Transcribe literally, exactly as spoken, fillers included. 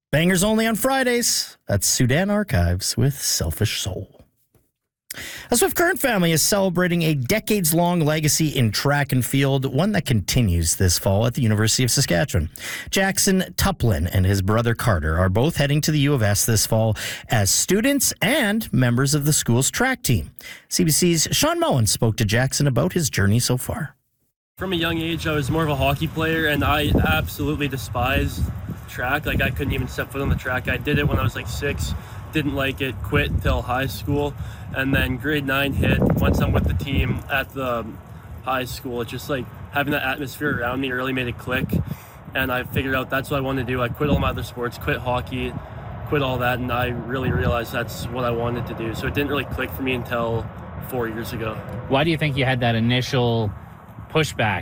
Bangers only on Fridays. That's Sudan Archives with Selfish Soul. A Swift Current family is celebrating a decades-long legacy in track and field, one that continues this fall at the University of Saskatchewan. Jackson Tuplin and his brother Carter are both heading to the U of S this fall as students and members of the school's track team. C B C's Sean Mullen spoke to Jackson about his journey so far. From a young age, I was more of a hockey player, and I absolutely despised track. Like, I couldn't even step foot on the track. I did it when I was like six, didn't like it, quit till high school, and then grade nine hit. Once I'm with the team at the high school, it's just like having that atmosphere around me really made it click, and I figured out that's what I wanted to do. I quit all my other sports, quit hockey, quit all that, and I really realized that's what I wanted to do. So it didn't really click for me until four years ago. Why do you think you had that initial pushback